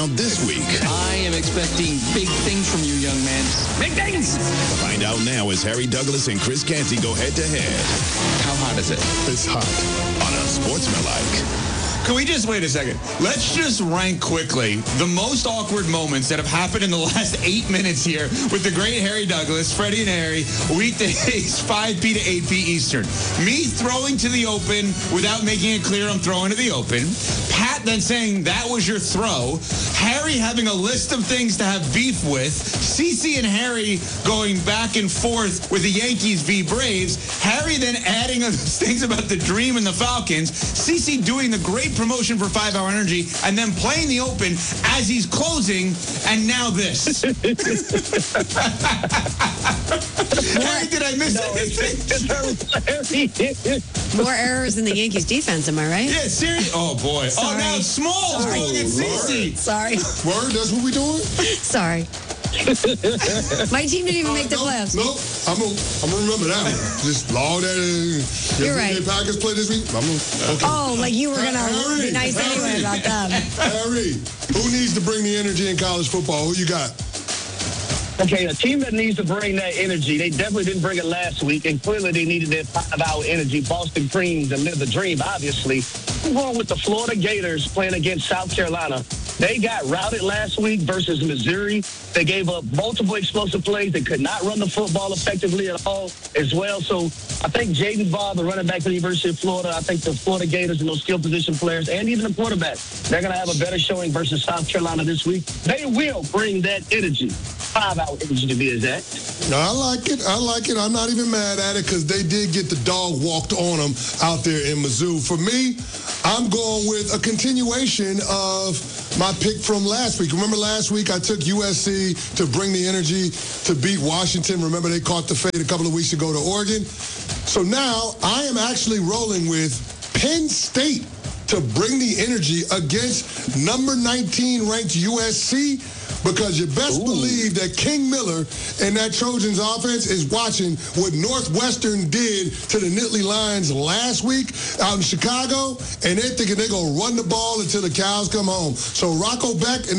This week. I am expecting big things from you, young man. Big things! Find out now as Harry Douglas and Chris Canty go head-to-head. How hot is it? It's hot. On Unsportsmanlike. Can we just wait a second? Let's just rank quickly the most awkward moments that have happened in the last 8 minutes here with the great Harry Douglas, Freddie and Harry, weekdays 5 p to 8 p Eastern. Me throwing to the open without making it clear I'm throwing to the open. Pat then saying that was your throw. Harry having a list of things to have beef with. Cece and Harry going back and forth with the Yankees v. Braves. Harry then adding things about the Dream and the Falcons. Cece doing the great promotion for 5 Hour Energy and then playing the open as he's closing, and now this. Harry, did I miss anything? More errors in the Yankees defense, am I right? Yeah, seriously. Oh, boy. Sorry. Oh, now it's Smalls Sorry. going at Cece. Sorry. Word, that's what we doing? Sorry. My team didn't even make the playoffs. No, I'm gonna remember that one. Just log that in. You're right. The Packers play this week? Okay. Oh, like you were going to be nice anyway about them. Harry, who needs to bring the energy in college football? Who you got? Okay, a team that needs to bring that energy. They definitely didn't bring it last week, and clearly they needed that 5 Hour Energy. Boston Cream to live the dream, obviously. I'm going with the Florida Gators playing against South Carolina. They got routed last week versus Missouri. They gave up multiple explosive plays. They could not run the football effectively at all as well. So I think Jaden Vaughn, the running back for the University of Florida, I think the Florida Gators and those skill position players, and even the quarterback, they're going to have a better showing versus South Carolina this week. They will bring that energy. 5 Hour Energy to be exact. No, I like it. I like it. I'm not even mad at it because they did get the dog walked on them out there in Mizzou. For me, I'm going with a continuation of my pick from last week. Remember last week I took USC to bring the energy to beat Washington. Remember they caught the fade a couple of weeks ago to Oregon. So now I am actually rolling with Penn State to bring the energy against number 19 ranked USC. Because you best believe that King Miller and that Trojans offense is watching what Northwestern did to the Nittany Lions last week out in Chicago, and they're thinking they're going to run the ball until the cows come home. So Rocco Beck and